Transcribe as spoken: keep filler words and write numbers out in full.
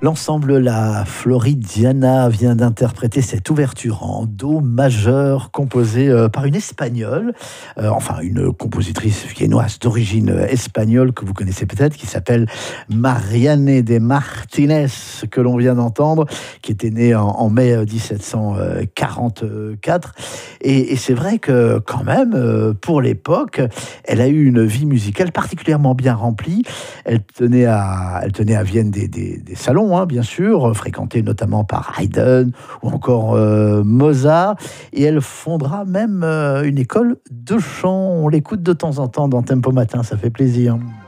L'ensemble La Floridiana vient d'interpréter cette ouverture en do majeur composée euh, par une Espagnole, euh, enfin une compositrice viennoise d'origine espagnole que vous connaissez peut-être, qui s'appelle Marianne de Martínez, que l'on vient d'entendre, qui était née en, en mai dix-sept cent quarante-quatre. Et, et c'est vrai que quand même, euh, pour l'époque, elle a eu une vie musicale particulièrement bien remplie. Elle tenait à, elle tenait à Vienne des, des, des salons, hein, bien sûr, fréquentés notamment par Haydn ou encore euh, Mozart. Et elle fondera même euh, une école de chant. On l'écoute de temps en temps dans Tempo Matin, ça fait plaisir.